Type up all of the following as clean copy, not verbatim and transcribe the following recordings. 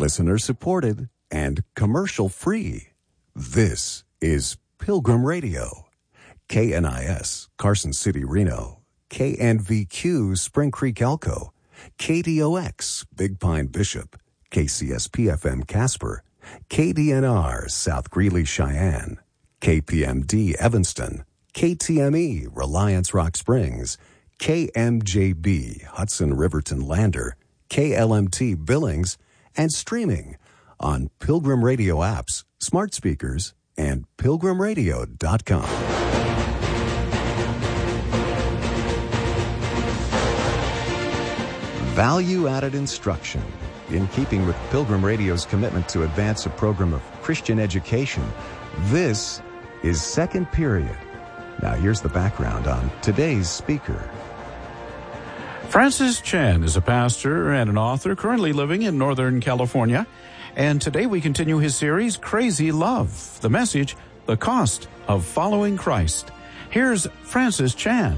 listener-supported, and commercial-free. This is Pilgrim Radio. KNIS, Carson City, Reno. KNVQ, Spring Creek, Elko. KDOX, Big Pine, Bishop. KCSP-FM, Casper. KDNR, South Greeley, Cheyenne. KPMD, Evanston. KTME, Reliance, Rock Springs. KMJB, Hudson, Riverton, Lander. KLMT, Billings. And streaming on Pilgrim Radio apps, smart speakers, and pilgrimradio.com. Value-added instruction. In keeping with Pilgrim Radio's commitment to advance a program of Christian education, this is Second Period. Now here's the background on today's speaker. Francis Chan is a pastor and an author currently living in Northern California. And today we continue his series, Crazy Love. The message, the cost of following Christ. Here's Francis Chan.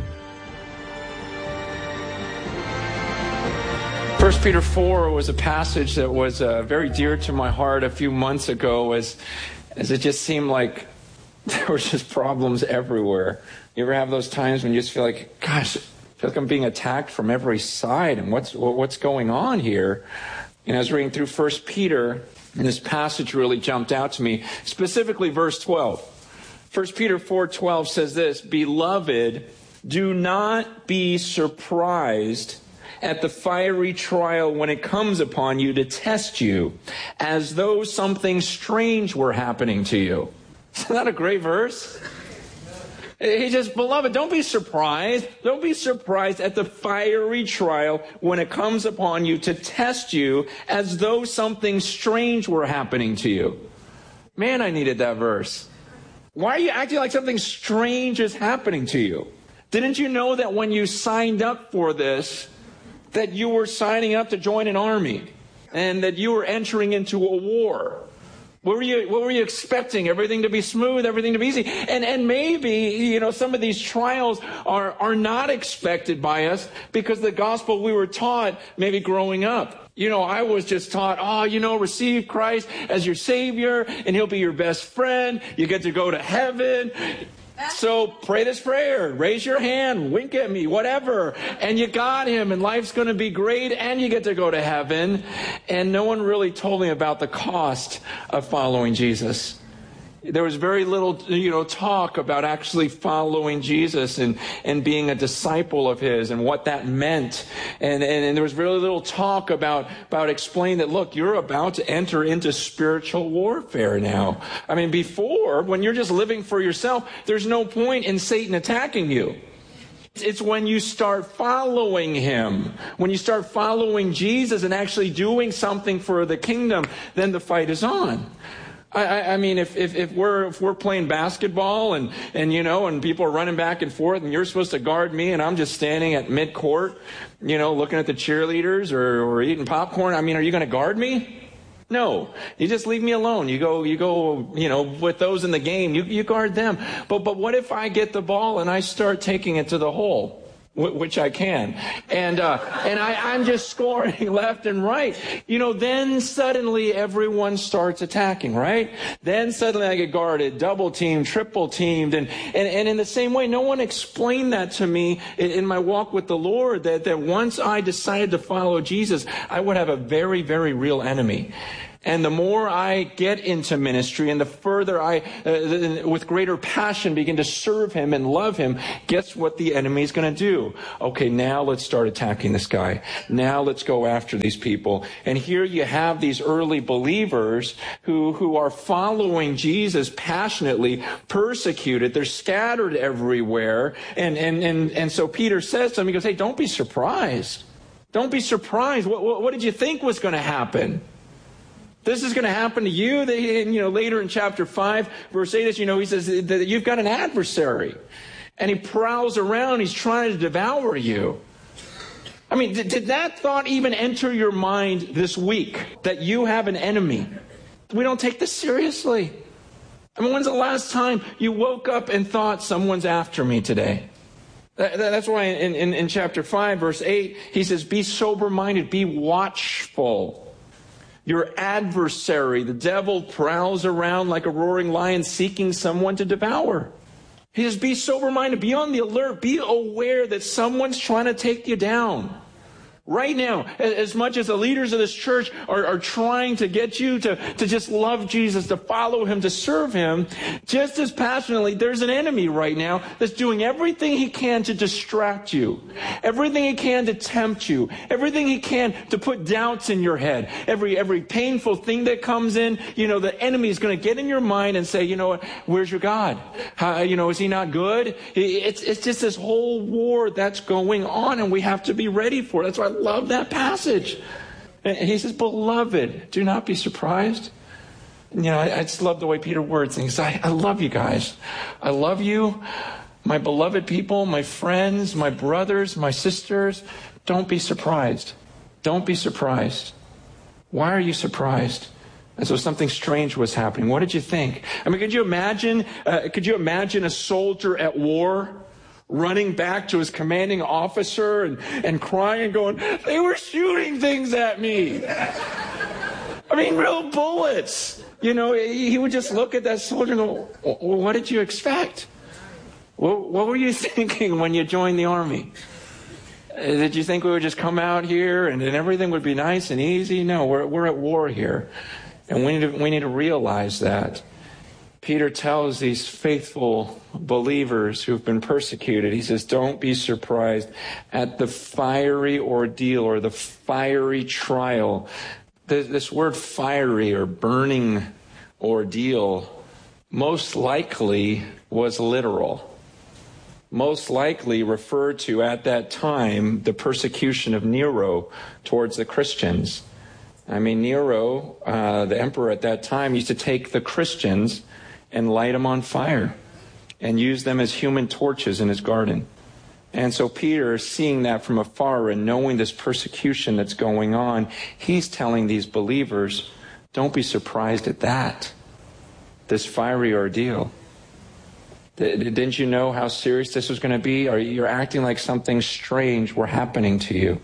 1 Peter 4 was a passage that was very dear to my heart a few months ago as it just seemed like there were just problems everywhere. You ever have those times when you just feel like, gosh, I feel like I'm being attacked from every side, and what's going on here? And I was reading through 1 Peter, and this passage really jumped out to me, specifically verse 12. 1 Peter 4:12 says this, "Beloved, do not be surprised at the fiery trial when it comes upon you to test you, as though something strange were happening to you." Isn't that a great verse? He says, beloved, don't be surprised. Don't be surprised at the fiery trial when it comes upon you to test you as though something strange were happening to you. Man, I needed that verse. Why are you acting like something strange is happening to you? Didn't you know that when you signed up for this, that you were signing up to join an army and that you were entering into a war? What were you expecting? Everything to be smooth, everything to be easy. And maybe, some of these trials are not expected by us because the gospel we were taught maybe growing up. I was just taught, receive Christ as your Savior and He'll be your best friend. You get to go to heaven. So pray this prayer, raise your hand, wink at me, whatever, and you got Him, and life's going to be great, and you get to go to heaven. And no one really told me about the cost of following Jesus. There was very little, talk about actually following Jesus and being a disciple of His and what that meant. And there was very little talk about explaining that, look, you're about to enter into spiritual warfare now. I mean, before, when you're just living for yourself, there's no point in Satan attacking you. It's when you start following Him, when you start following Jesus and actually doing something for the kingdom, then the fight is on. I mean, if we're playing basketball and people are running back and forth and you're supposed to guard me and I'm just standing at mid-court, looking at the cheerleaders or eating popcorn, I mean, are you going to guard me? No, you just leave me alone. You go, with those in the game, you guard them. But what if I get the ball and I start taking it to the hole? Which I can. And I'm just scoring left and right. Then suddenly everyone starts attacking, right? Then suddenly I get guarded, double teamed, triple teamed. And in the same way, no one explained that to me in my walk with the Lord, that once I decided to follow Jesus, I would have a very, very real enemy. And the more I get into ministry and the further I, with greater passion, begin to serve Him and love Him, guess what the enemy is going to do? Okay, now let's start attacking this guy. Now let's go after these people. And here you have these early believers who are following Jesus passionately, persecuted. They're scattered everywhere. And so Peter says to them, he goes, hey, don't be surprised. Don't be surprised. What did you think was going to happen? This is going to happen to you. Later in chapter 5, verse 8, he says that you've got an adversary. And he prowls around. He's trying to devour you. I mean, did that thought even enter your mind this week? That you have an enemy? We don't take this seriously. I mean, when's the last time you woke up and thought someone's after me today? That's why in chapter 5, verse 8, he says, be sober-minded, be watchful. Your adversary, the devil, prowls around like a roaring lion seeking someone to devour. He says, be sober-minded, be on the alert, be aware that someone's trying to take you down. Right now, as much as the leaders of this church are trying to get you to just love Jesus, to follow him, to serve him, just as passionately, there's an enemy right now that's doing everything he can to distract you, everything he can to tempt you, everything he can to put doubts in your head. Every painful thing that comes in, the enemy is going to get in your mind and say, where's your God? Is he not good? It's just this whole war that's going on, and we have to be ready for it. That's why I love that passage. And he says, beloved, do not be surprised. I just love the way Peter words things. I love you guys. I love you, my beloved people, my friends, my brothers, my sisters. Don't be surprised. Don't be surprised. Why are you surprised? As though something strange was happening. What did you think? I mean, could you imagine a soldier at war running back to his commanding officer and crying and going, they were shooting things at me. I mean, real bullets. He would just look at that soldier and go, well, what did you expect? What were you thinking when you joined the army? Did you think we would just come out here and everything would be nice and easy? No, we're at war here. And we need to realize that. Peter tells these faithful believers who've been persecuted, he says, don't be surprised at the fiery ordeal or the fiery trial. This word fiery or burning ordeal most likely was literal. Most likely referred to at that time the persecution of Nero towards the Christians. I mean, Nero, the emperor at that time, used to take the Christians and light them on fire and use them as human torches in his garden. And so Peter, seeing that from afar and knowing this persecution that's going on, he's telling these believers, don't be surprised at that, this fiery ordeal. Didn't you know how serious this was going to be? You're acting like something strange were happening to you.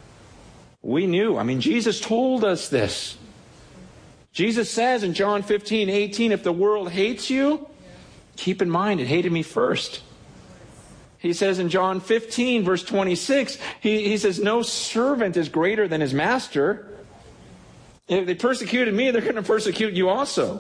We knew. I mean, Jesus told us this. Jesus says in John 15:18, if the world hates you, keep in mind it hated me first. He says in John 15, verse 26, he says, no servant is greater than his master. If they persecuted me, they're going to persecute you also.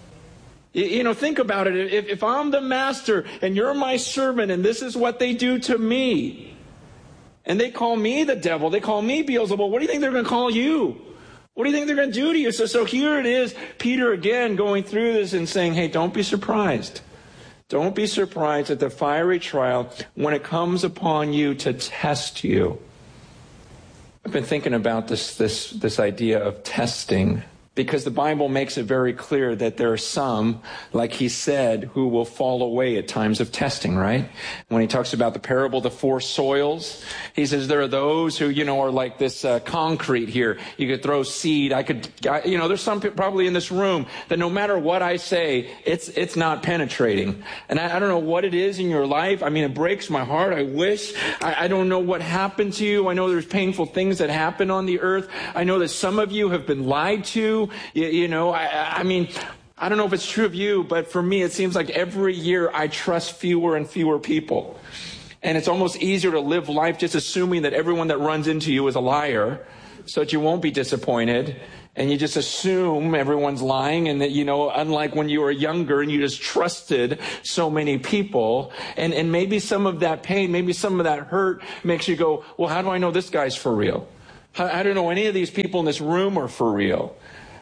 Think about it. If I'm the master and you're my servant and this is what they do to me, and they call me the devil, they call me Beelzebub, what do you think they're going to call you? What do you think they're going to do to you? So here it is, Peter again going through this and saying, hey, don't be surprised. Don't be surprised at the fiery trial when it comes upon you to test you. I've been thinking about this idea of testing, because the Bible makes it very clear that there are some, like he said, who will fall away at times of testing, right? When he talks about the parable of the four soils, he says there are those who, are like this concrete here. You could throw seed. There's some people probably in this room that no matter what I say, it's not penetrating. And I don't know what it is in your life. I mean, it breaks my heart. I wish. I don't know what happened to you. I know there's painful things that happen on the earth. I know that some of you have been lied to. I mean, I don't know if it's true of you, but for me, it seems like every year I trust fewer and fewer people. And it's almost easier to live life just assuming that everyone that runs into you is a liar so that you won't be disappointed. And you just assume everyone's lying, and that, unlike when you were younger and you just trusted so many people. And maybe some of that pain, maybe some of that hurt makes you go, well, how do I know this guy's for real? I don't know any of these people in this room are for real.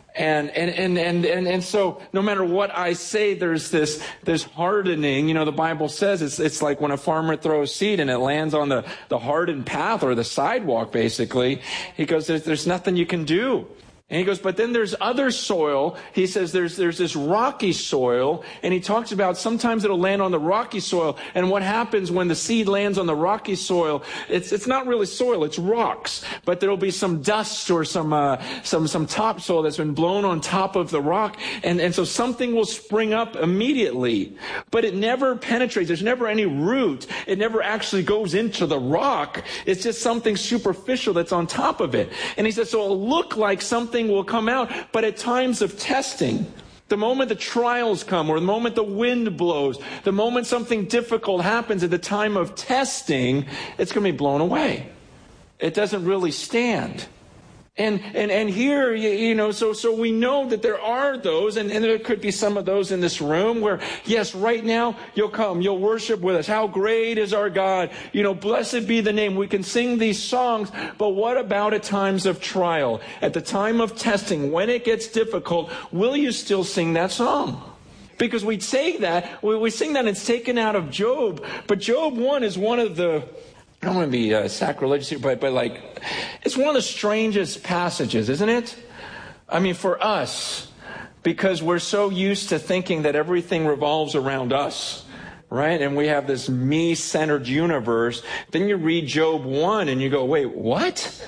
And so no matter what I say, there's this hardening. The Bible says it's like when a farmer throws seed and it lands on the hardened path or the sidewalk, basically. He goes, there's nothing you can do. And he goes, but then there's other soil. He says there's this rocky soil, and he talks about sometimes it'll land on the rocky soil. And what happens when the seed lands on the rocky soil? It's not really soil, it's rocks. But there'll be some dust or some topsoil that's been blown on top of the rock, and so something will spring up immediately. But it never penetrates. There's never any root. It never actually goes into the rock. It's just something superficial that's on top of it. And he says, so it'll look like something thing will come out. But at times of testing, the moment the trials come, or the moment the wind blows, the moment something difficult happens at the time of testing, it's going to be blown away. It doesn't really stand. And here, so we know that there are those, and there could be some of those in this room where, yes, right now, you'll come, you'll worship with us. How great is our God? Blessed be the name. We can sing these songs, but what about at times of trial? At the time of testing, when it gets difficult, will you still sing that song? Because we say that, we sing that, and it's taken out of Job, but Job 1 is one of the, I don't want to be sacrilegious here, but it's one of the strangest passages, isn't it? I mean, for us, because we're so used to thinking that everything revolves around us, right? And we have this me-centered universe. Then you read Job 1 and you go, wait, what?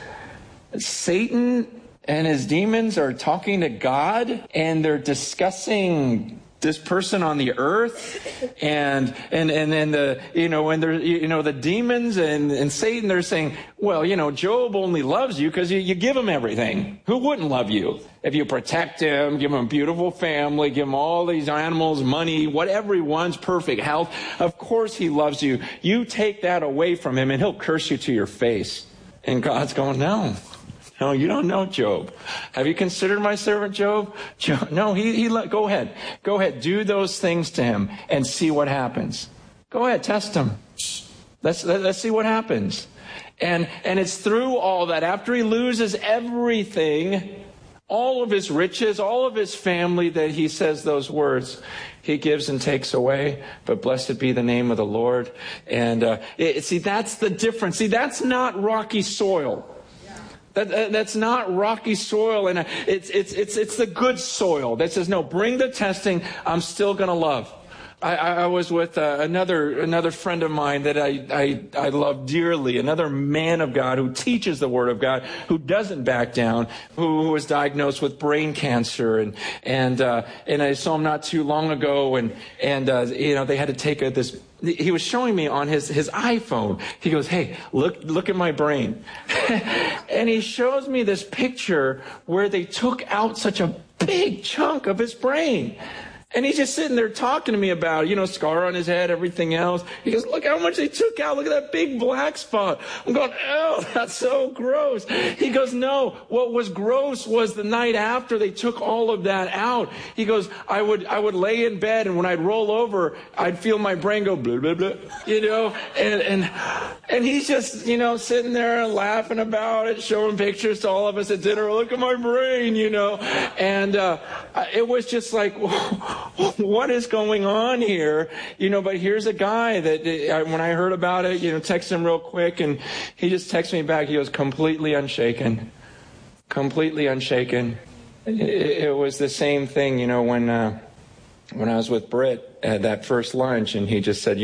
Satan and his demons are talking to God and they're discussing this person on the earth, and then the the demons and Satan, they're saying, well, Job only loves you because you give him everything. Who wouldn't love you if you protect him, give him a beautiful family, give him all these animals, money, whatever he wants, perfect health? Of course he loves you. You take that away from him and he'll curse you to your face. And God's going, no, you don't know Job. Have you considered my servant Job? No, go ahead, do those things to him and see what happens. Go ahead, test him. Let's see what happens. And it's through all that, after he loses everything, all of his riches, all of his family, that he says those words. He gives and takes away, but blessed be the name of the Lord. And see, that's the difference. See, that's not rocky soil. That's not rocky soil, and it's the good soil that says, no, bring the testing, I'm still going to love. I was with another friend of mine that I love dearly, another man of God who teaches the Word of God, who doesn't back down, who was diagnosed with brain cancer, and I saw him not too long ago, and they had to take this. He was showing me on his iPhone. He goes, hey, look at my brain. And he shows me this picture where they took out such a big chunk of his brain. And he's just sitting there talking to me about, scar on his head, everything else. He goes, look how much they took out. Look at that big black spot. I'm going, oh, that's so gross. He goes, no, what was gross was the night after they took all of that out. He goes, I would lay in bed, and when I'd roll over, I'd feel my brain go blah, blah, blah, and he's just, sitting there laughing about it, showing pictures to all of us at dinner. Look at my brain, and it was just like, what is going on here? But here's a guy that when I heard about it, texted him real quick, and he just texted me back. He was completely unshaken. Completely unshaken. It was the same thing, when I was with Britt at that first lunch, and he just said,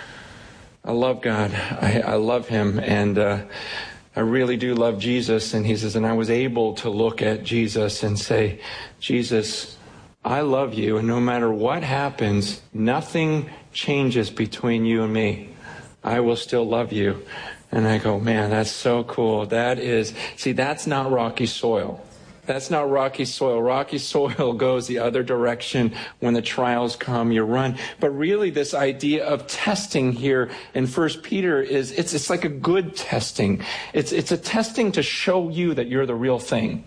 I love God. I love him, and I really do love Jesus. And he says, and I was able to look at Jesus and say, Jesus, I love you, and no matter what happens, nothing changes between you and me. I will still love you. And I go, man, that's so cool. That's not rocky soil. That's not rocky soil. Rocky soil goes the other direction. When the trials come, you run. But really, this idea of testing here in 1 Peter it's like a good testing. It's a testing to show you that you're the real thing.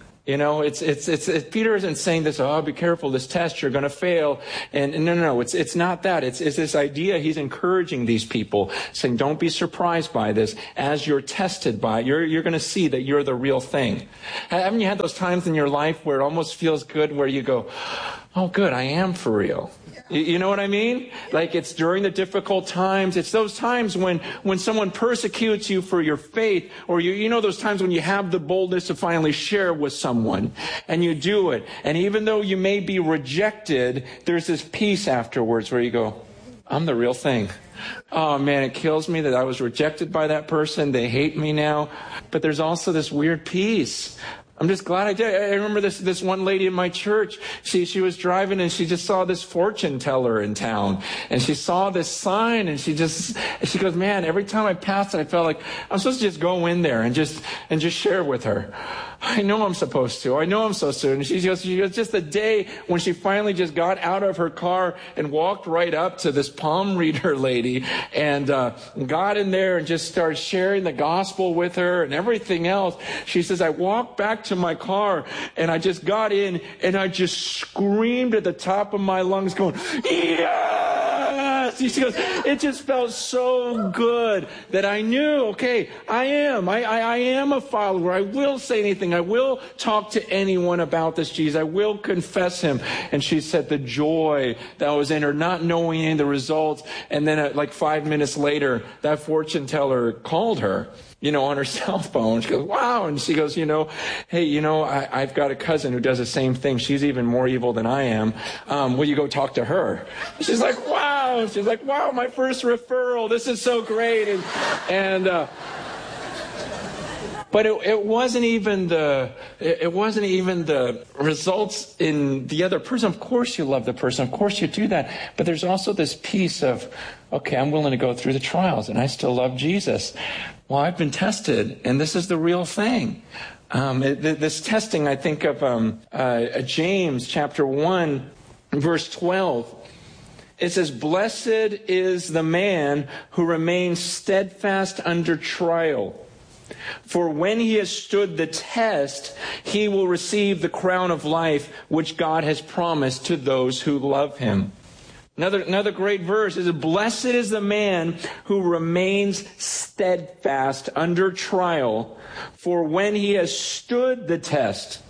Peter isn't saying this, be careful, this test, you're going to fail. And no, it's not that. It's this idea, he's encouraging these people, saying, don't be surprised by this. As you're tested by it, you're going to see that you're the real thing. Haven't you had those times in your life where it almost feels good, where you go, oh, good, I am for real? You know what I mean? Like, it's during the difficult times. It's those times when someone persecutes you for your faith, or those times when you have the boldness to finally share with someone, and you do it. And even though you may be rejected, there's this peace afterwards where you go, I'm the real thing. Oh man, it kills me that I was rejected by that person. They hate me now. But there's also this weird peace. I'm just glad I did. I remember this one lady in my church. She was driving, and she just saw this fortune teller in town, and she saw this sign, and she goes, man, every time I passed it, I felt like I'm supposed to just go in there and just share with her. I know I'm supposed to. I know I'm so soon. And she goes, just the day when she finally just got out of her car and walked right up to this palm reader lady and got in there and just started sharing the gospel with her and everything else. She says, I walked back to my car and I just got in and I just screamed at the top of my lungs going, yes! She goes, it just felt so good that I knew, okay, I am a follower. I will say anything. I will talk to anyone about this Jesus. I will confess him. And she said the joy that was in her, not knowing any of the results. And then like 5 minutes later, that fortune teller called her, on her cell phone. She goes, wow. And she goes, hey, I've got a cousin who does the same thing. She's even more evil than I am. Will you go talk to her? She's like, wow. She's like, wow, my first referral. This is so great. But it wasn't even the results in the other person. Of course you love the person. Of course you do that. But there's also this piece of, okay, I'm willing to go through the trials and I still love Jesus. Well, I've been tested and this is the real thing. This testing, I think of James chapter 1, verse 12. It says, blessed is the man who remains steadfast under trial. For when he has stood the test, he will receive the crown of life which God has promised to those who love him. Another great verse is, blessed is the man who remains steadfast under trial. For when he has stood the test,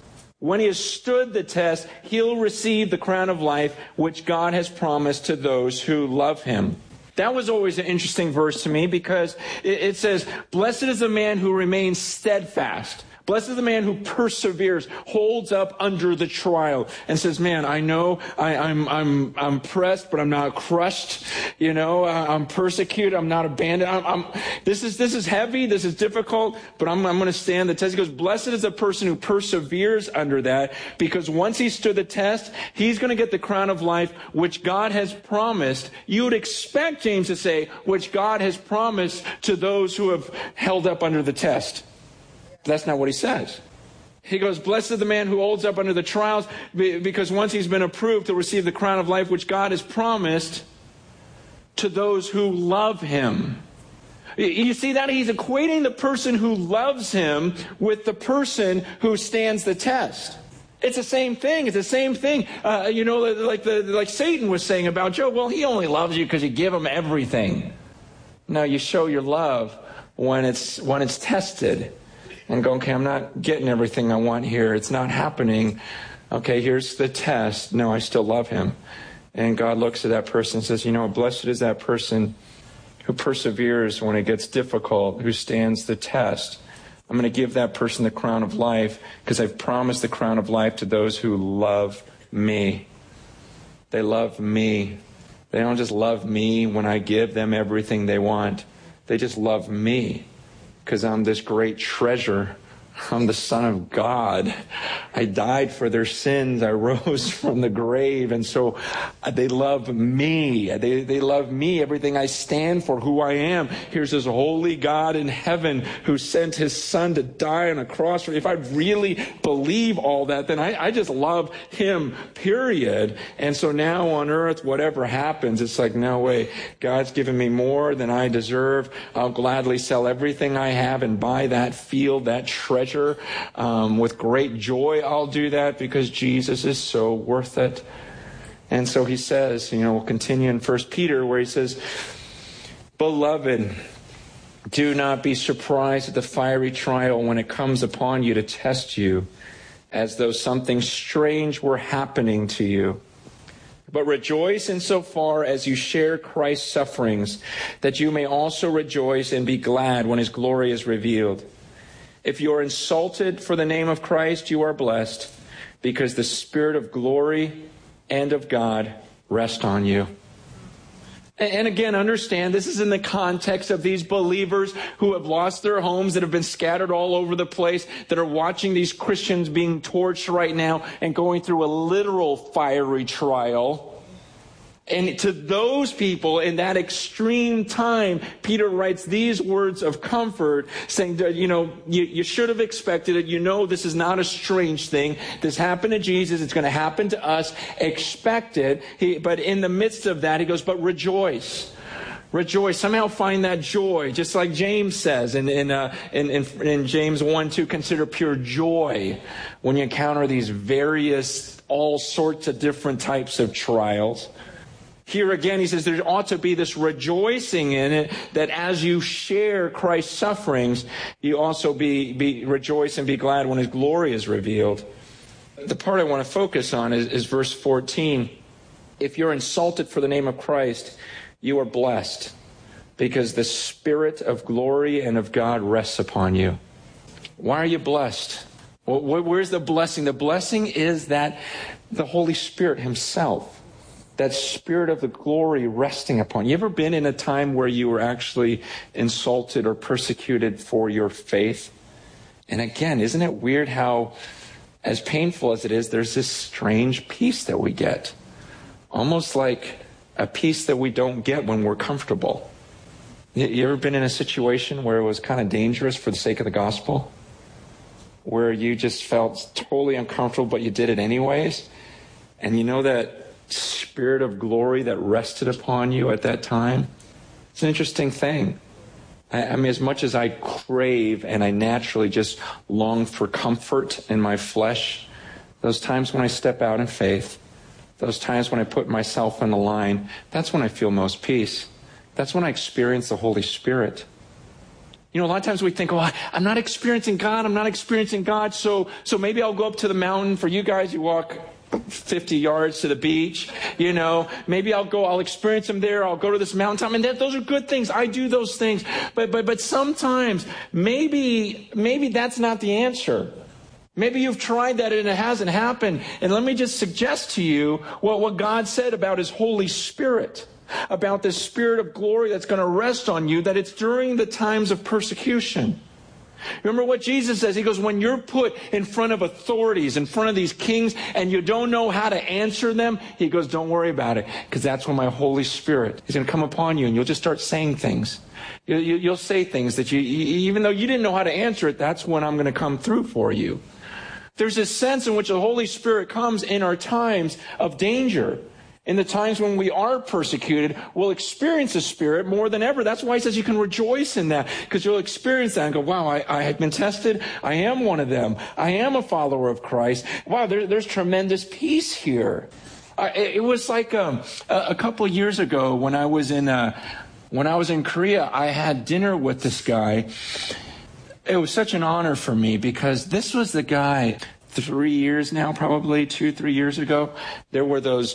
he'll receive the crown of life which God has promised to those who love him. That was always an interesting verse to me because it says, blessed is the man who remains steadfast. Blessed is the man who perseveres, holds up under the trial, and says, man, I know I'm pressed, but I'm not crushed. I'm persecuted. I'm not abandoned. This is heavy. This is difficult, but I'm going to stand the test. He goes, blessed is the person who perseveres under that, because once he stood the test, he's going to get the crown of life, which God has promised. You would expect James to say, which God has promised to those who have held up under the test. That's not what he says. He goes, blessed is the man who holds up under the trials, because once he's been approved to receive the crown of life, which God has promised to those who love him. You see that? He's equating the person who loves him with the person who stands the test. It's the same thing. It's the same thing. Like Satan was saying about Job. Well, he only loves you because you give him everything. No, you show your love when it's tested. And go, okay, I'm not getting everything I want here. It's not happening. Okay, here's the test. No, I still love him. And God looks at that person and says, blessed is that person who perseveres when it gets difficult, who stands the test. I'm going to give that person the crown of life because I've promised the crown of life to those who love me. They love me. They don't just love me when I give them everything they want. They just love me. Because I'm this great treasure. I'm the Son of God. I died for their sins. I rose from the grave. And so they love me. They love me, everything I stand for, who I am. Here's this holy God in heaven who sent his Son to die on a cross. If I really believe all that, then I just love him, period. And so now on earth, whatever happens, it's like, no way. God's given me more than I deserve. I'll gladly sell everything I have and buy that field, that treasure. With great joy, I'll do that because Jesus is so worth it. And so he says, we'll continue in 1 Peter where he says, beloved, do not be surprised at the fiery trial when it comes upon you to test you, as though something strange were happening to you. But rejoice insofar as you share Christ's sufferings, that you may also rejoice and be glad when his glory is revealed. If you are insulted for the name of Christ, you are blessed, because the Spirit of glory and of God rest on you. And again, understand, this is in the context of these believers who have lost their homes, that have been scattered all over the place, that are watching these Christians being torched right now and going through a literal fiery trial. And to those people in that extreme time, Peter writes these words of comfort, saying that, you should have expected it. This is not a strange thing. This happened to Jesus. It's going to happen to us. Expect it. But in the midst of that, he goes, but rejoice. Rejoice. Somehow find that joy. Just like James says in James 1:2, consider pure joy when you encounter these all sorts of different types of trials. Here again, he says there ought to be this rejoicing in it, that as you share Christ's sufferings, you also be rejoice and be glad when his glory is revealed. The part I want to focus on is verse 14. If you're insulted for the name of Christ, you are blessed, because the Spirit of glory and of God rests upon you. Why are you blessed? Well, where's the blessing? The blessing is that the Holy Spirit himself, that Spirit of the glory resting upon you. You ever been in a time where you were actually insulted or persecuted for your faith? And again, isn't it weird how, as painful as it is, there's this strange peace that we get. Almost like a peace that we don't get when we're comfortable. You ever been in a situation where it was kind of dangerous for the sake of the gospel? Where you just felt totally uncomfortable, but you did it anyways? And you know that Spirit of glory that rested upon you at that time? It's an interesting thing. I mean, as much as I crave and I naturally just long for comfort in my flesh, those times when I step out in faith, those times when I put myself on the line, that's when I feel most peace. That's when I experience the Holy Spirit. A lot of times we think, I'm not experiencing God, so maybe I'll go up to the mountain. For you guys, you walk 50 yards to the beach, maybe I'll experience him there. I'll go to this mountaintop. And those are good things. I do those things. But sometimes maybe that's not the answer. Maybe you've tried that and it hasn't happened. And let me just suggest to you what God said about his Holy Spirit, about this Spirit of glory that's going to rest on you, that it's during the times of persecution. Remember what Jesus says. He goes, when you're put in front of authorities, in front of these kings, and you don't know how to answer them, he goes, don't worry about it, because that's when my Holy Spirit is going to come upon you, and you'll just start saying things. You'll say things that even though you didn't know how to answer it, that's when I'm going to come through for you. There's this sense in which the Holy Spirit comes in our times of danger. In the times when we are persecuted, we'll experience the Spirit more than ever. That's why he says you can rejoice in that, because you'll experience that and go, wow, I have been tested. I am one of them. I am a follower of Christ. Wow, there's tremendous peace here. It was like a couple of years ago when I was in Korea, I had dinner with this guy. It was such an honor for me, because this was the guy 3 years now, probably 2-3 years ago. There were those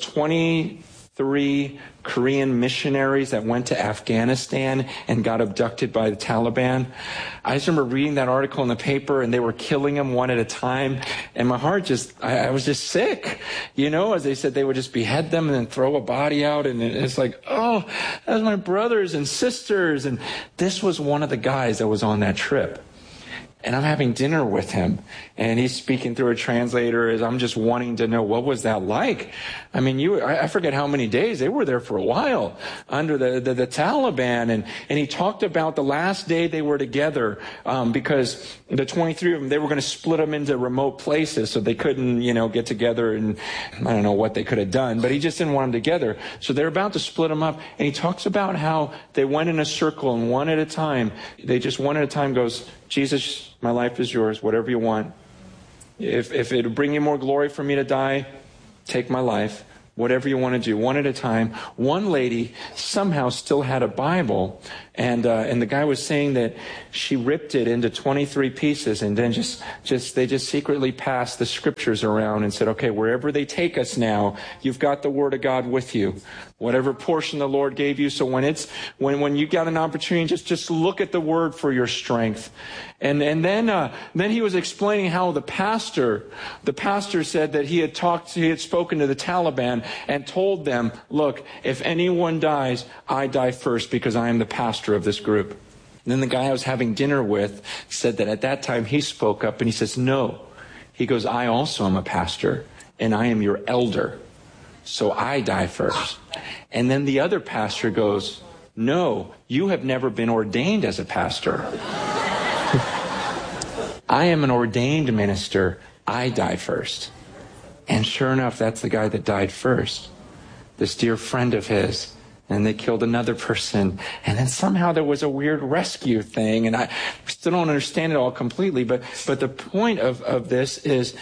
23 Korean missionaries that went to Afghanistan and got abducted by the Taliban. I just remember reading that article in the paper, and they were killing them one at a time. And my heart I was just sick. As they said, they would just behead them and then throw a body out. And it's like, oh, that's my brothers and sisters. And this was one of the guys that was on that trip. And I'm having dinner with him, and he's speaking through a translator as I'm just wanting to know, what was that like? I mean, I forget how many days. They were there for a while under the Taliban. And he talked about the last day they were together, because the 23 of them, they were going to split them into remote places so they couldn't, get together. And I don't know what they could have done, but he just didn't want them together. So they're about to split them up. And he talks about how they went in a circle, and one at a time goes, Jesus, my life is yours, whatever you want. If it'll bring you more glory for me to die, take my life. Whatever you want to do, one at a time. One lady somehow still had a Bible, and the guy was saying that she ripped it into 23 pieces, and then they just secretly passed the scriptures around and said, okay, wherever they take us now, you've got the Word of God with you. Whatever portion the Lord gave you. So when you got an opportunity, just look at the Word for your strength. And then he was explaining how the pastor said that he had spoken to the Taliban and told them, look, if anyone dies, I die first, because I am the pastor of this group. And then the guy I was having dinner with said that at that time he spoke up and he says, no. He goes, I also am a pastor, and I am your elder. so I die first. And then the other pastor goes, no, you have never been ordained as a pastor. I am an ordained minister. I die first. And sure enough, that's the guy that died first. This dear friend of his. And they killed another person. And then somehow there was a weird rescue thing. And I still don't understand it all completely. But the point of this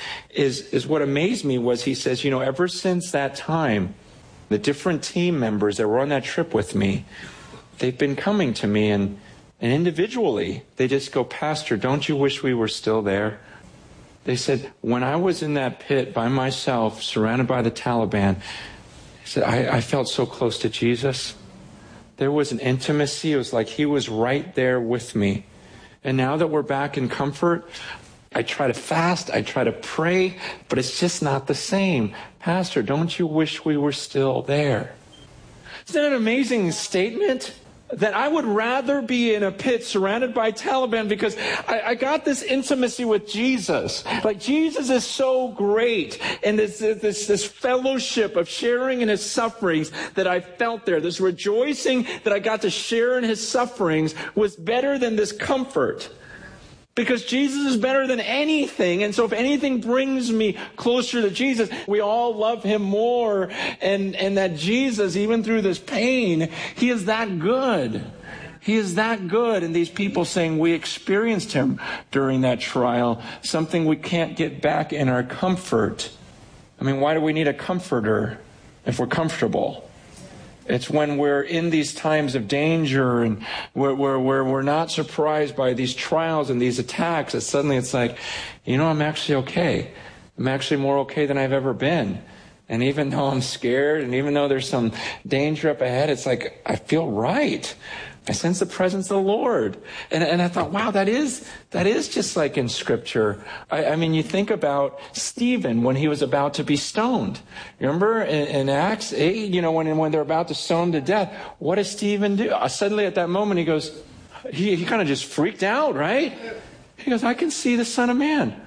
is what amazed me was he says, ever since that time, the different team members that were on that trip with me, they've been coming to me and individually, they just go, Pastor, don't you wish we were still there? They said, when I was in that pit by myself, surrounded by the Taliban, he said, I felt so close to Jesus. There was an intimacy. It was like he was right there with me. And now that we're back in comfort, I try to fast, I try to pray, but it's just not the same. Pastor, don't you wish we were still there? Isn't that an amazing statement? That I would rather be in a pit surrounded by Taliban because I got this intimacy with Jesus. Like Jesus is so great. And this fellowship of sharing in his sufferings that I felt there, this rejoicing that I got to share in his sufferings was better than this comfort. Because Jesus is better than anything. And so if anything brings me closer to Jesus, we all love him more. And that Jesus, even through this pain, he is that good. He is that good. And these people saying we experienced him during that trial, something we can't get back in our comfort. I mean, why do we need a comforter if we're comfortable? It's when we're in these times of danger and we're not surprised by these trials and these attacks that suddenly it's like, I'm actually okay. I'm actually more okay than I've ever been. And even though I'm scared and even though there's some danger up ahead, it's like, I feel right. I sense the presence of the Lord. And I thought, wow, that is just like in Scripture. I mean, you think about Stephen when he was about to be stoned. Remember in Acts 8, when they're about to stone him to death, what does Stephen do? Suddenly at that moment he goes, he kind of just freaked out, right? He goes, I can see the Son of Man.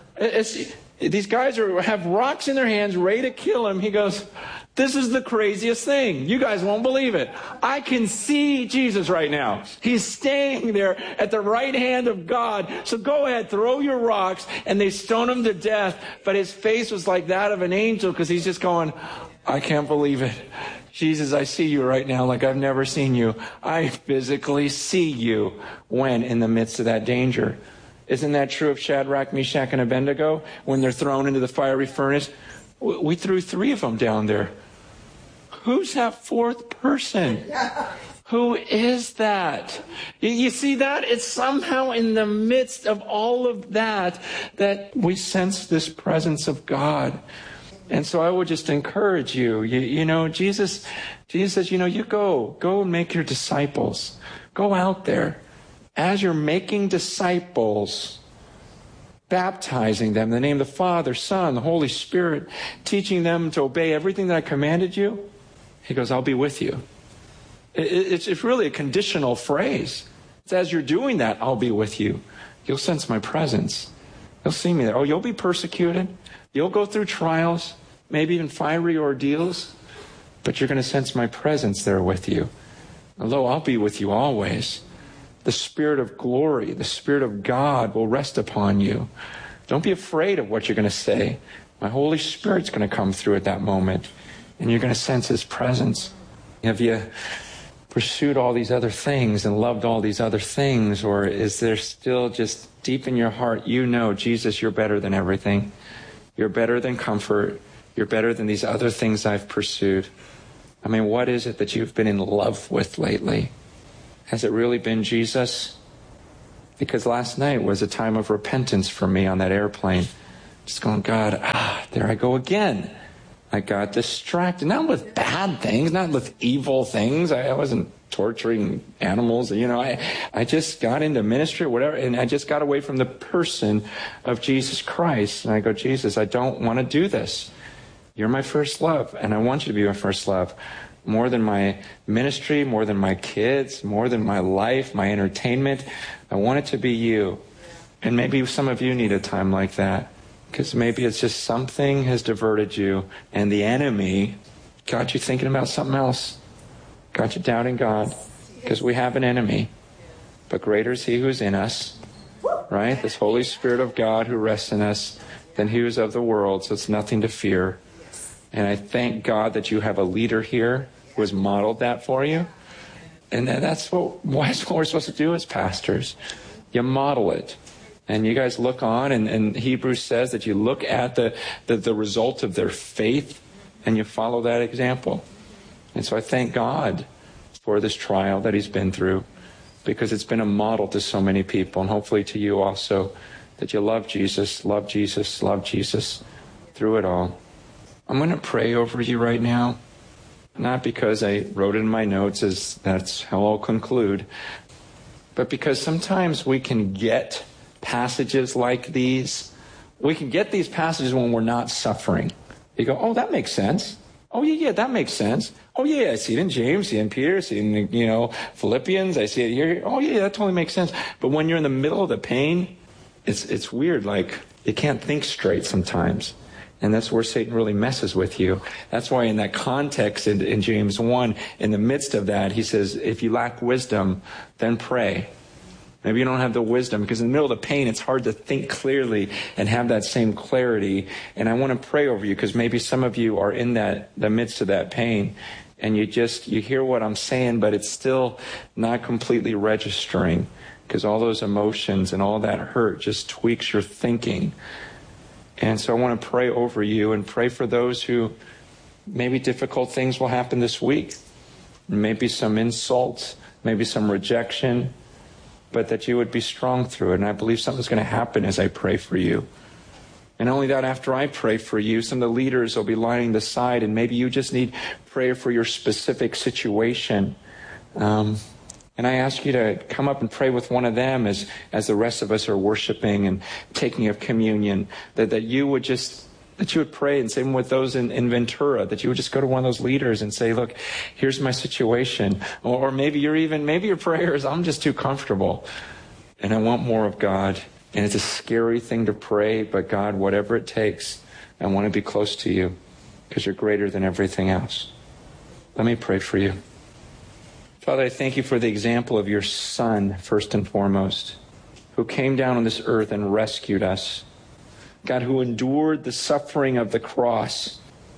These guys have rocks in their hands, ready to kill him. He goes, this is the craziest thing. You guys won't believe it. I can see Jesus right now. He's staying there at the right hand of God. So go ahead, throw your rocks. And they stone him to death. But his face was like that of an angel because he's just going, I can't believe it. Jesus, I see you right now like I've never seen you. I physically see you when in the midst of that danger. Isn't that true of Shadrach, Meshach, and Abednego when they're thrown into the fiery furnace? We threw 3 of them down there. Who's that 4th person? Who is that? You see that? It's somehow in the midst of all of that we sense this presence of God. And so I would just encourage you. Jesus says, you go and make your disciples. Go out there. As you're making disciples, baptizing them in the name of the Father, Son, the Holy Spirit, teaching them to obey everything that I commanded you, he goes, I'll be with you. It's really a conditional phrase. It's as you're doing that, I'll be with you. You'll sense my presence. You'll see me there. Oh, you'll be persecuted. You'll go through trials, maybe even fiery ordeals, but you're going to sense my presence there with you. Lo, I'll be with you always. The Spirit of glory, the Spirit of God will rest upon you. Don't be afraid of what you're going to say. My Holy Spirit's going to come through at that moment, and you're going to sense his presence. Have you pursued all these other things and loved all these other things, or is there still just deep in your heart, Jesus, you're better than everything. You're better than comfort. You're better than these other things I've pursued. I mean, what is it that you've been in love with lately? Has it really been Jesus? Because last night was a time of repentance for me on that airplane. Just going, God, there I go again. I got distracted, not with bad things, not with evil things. I wasn't torturing animals. I just got into ministry or whatever, and I just got away from the person of Jesus Christ. And I go, Jesus, I don't want to do this. You're my first love, and I want you to be my first love. More than my ministry, more than my kids, more than my life, my entertainment. I want it to be you. And maybe some of you need a time like that. Because maybe it's just something has diverted you, and the enemy got you thinking about something else. Got you doubting God. Because we have an enemy. But greater is he who's in us, right? This Holy Spirit of God who rests in us than he who's of the world, so it's nothing to fear. And I thank God that you have a leader here who has modeled that for you. And that's what we're supposed to do as pastors. You model it. And you guys look on, and Hebrews says that you look at the result of their faith, and you follow that example. And so I thank God for this trial that he's been through, because it's been a model to so many people, and hopefully to you also, that you love Jesus, love Jesus, love Jesus through it all. I'm going to pray over you right now, not because I wrote it in my notes as that's how I'll conclude, but because sometimes we can get passages like these. We can get these passages when we're not suffering. You go, oh, that makes sense. Oh, yeah, that makes sense. Oh, yeah, I see it in James, see it in Peter, see it in, Philippians, I see it here. Oh, yeah, that totally makes sense. But when you're in the middle of the pain, it's weird, like you can't think straight sometimes. And that's where Satan really messes with you. That's why in that context in James 1, in the midst of that, he says, if you lack wisdom, then pray. Maybe you don't have the wisdom, because in the middle of the pain, it's hard to think clearly and have that same clarity. And I want to pray over you, because maybe some of you are in the midst of that pain, and you hear what I'm saying, but it's still not completely registering, because all those emotions and all that hurt just tweaks your thinking. And so I want to pray over you and pray for those who maybe difficult things will happen this week. Maybe some insults, maybe some rejection, but that you would be strong through it. And I believe something's going to happen as I pray for you. And not only that, after I pray for you, some of the leaders will be lining the side, and maybe you just need prayer for your specific situation. And I ask you to come up and pray with one of them as the rest of us are worshiping and taking of communion, that you would pray, and same with those in Ventura, that you would just go to one of those leaders and say, look, here's my situation. Or maybe your prayer is, I'm just too comfortable and I want more of God. And it's a scary thing to pray, but God, whatever it takes, I want to be close to you because you're greater than everything else. Let me pray for you. Father, I thank you for the example of your Son, first and foremost, who came down on this earth and rescued us. God, who endured the suffering of the cross.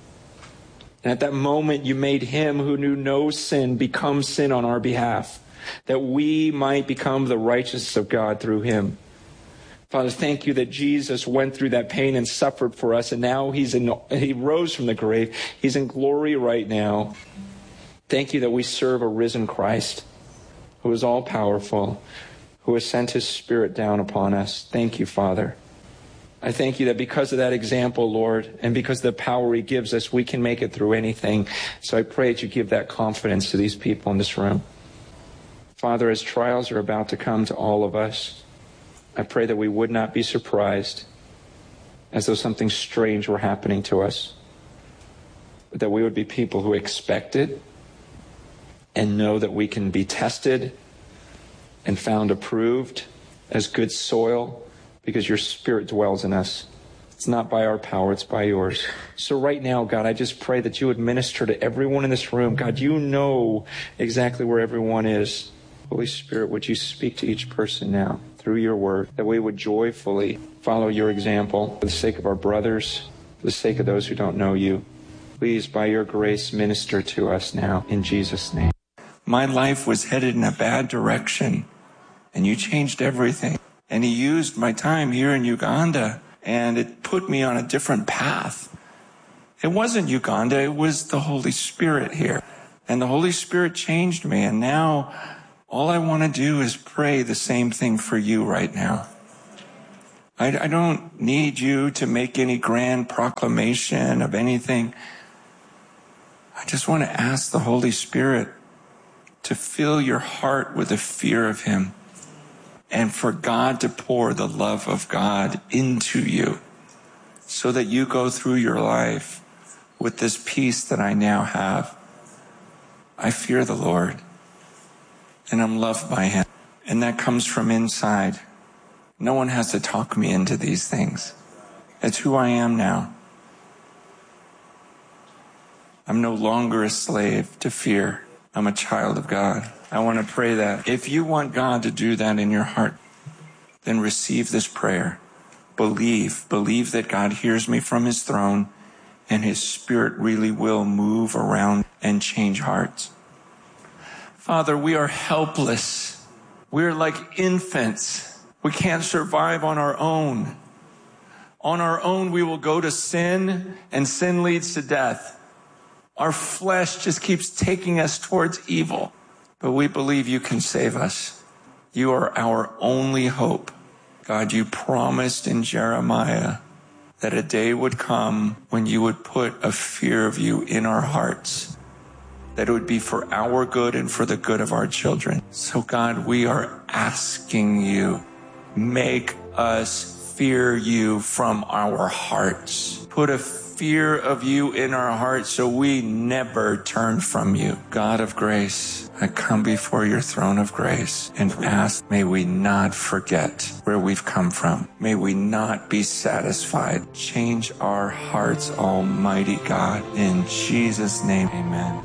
And at that moment, you made him who knew no sin become sin on our behalf, that we might become the righteousness of God through him. Father, thank you that Jesus went through that pain and suffered for us, and now he rose from the grave. He's in glory right now. Thank you that we serve a risen Christ who is all-powerful, who has sent his Spirit down upon us. Thank you, Father. I thank you that because of that example, Lord, and because of the power he gives us, we can make it through anything. So I pray that you give that confidence to these people in this room. Father, as trials are about to come to all of us, I pray that we would not be surprised as though something strange were happening to us, but that we would be people who expect it and know that we can be tested and found approved as good soil because your Spirit dwells in us. It's not by our power, it's by yours. So right now, God, I just pray that you would minister to everyone in this room. God, you know exactly where everyone is. Holy Spirit, would you speak to each person now through your word, that we would joyfully follow your example for the sake of our brothers, for the sake of those who don't know you. Please, by your grace, minister to us now in Jesus' name. My life was headed in a bad direction, and you changed everything. And he used my time here in Uganda, and it put me on a different path. It wasn't Uganda, it was the Holy Spirit here. And the Holy Spirit changed me, and now all I want to do is pray the same thing for you right now. I don't need you to make any grand proclamation of anything. I just want to ask the Holy Spirit to fill your heart with the fear of him, and for God to pour the love of God into you so that you go through your life with this peace that I now have. I fear the Lord, and I'm loved by him, and that comes from inside. No one has to talk me into these things. It's who I am now. I'm no longer a slave to fear. I'm a child of God. I want to pray that. If you want God to do that in your heart, then receive this prayer. Believe that God hears me from his throne, and his Spirit really will move around and change hearts. Father, we are helpless. We're like infants. We can't survive on our own. On our own, we will go to sin, and sin leads to death. Our flesh just keeps taking us towards evil. But we believe you can save us. You are our only hope. God, you promised in Jeremiah that a day would come when you would put a fear of you in our hearts, that it would be for our good and for the good of our children. So God, we are asking you, make us fear you from our hearts. Put a fear of you in our hearts so we never turn from you. God of grace, I come before your throne of grace and ask, may we not forget where we've come from. May we not be satisfied. Change our hearts, Almighty God. In Jesus' name, amen.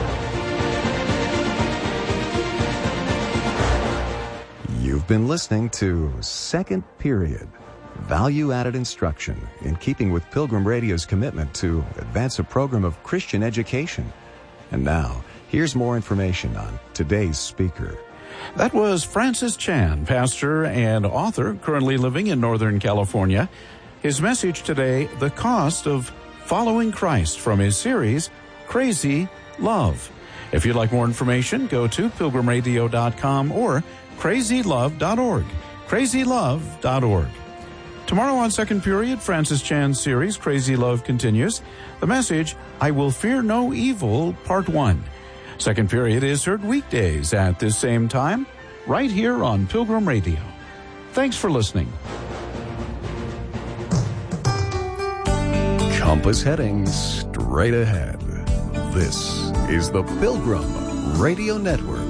You've been listening to Second Period, value-added instruction in keeping with Pilgrim Radio's commitment to advance a program of Christian education. And now, here's more information on today's speaker. That was Francis Chan, pastor and author, currently living in Northern California. His message today, the cost of following Christ, from his series, Crazy Love. If you'd like more information, go to pilgrimradio.com or crazylove.org. crazylove.org. Tomorrow on Second Period, Francis Chan's series, Crazy Love, continues. The message, I Will Fear No Evil, Part 1. Second Period is heard weekdays at this same time, right here on Pilgrim Radio. Thanks for listening. Compass heading straight ahead. This is the Pilgrim Radio Network.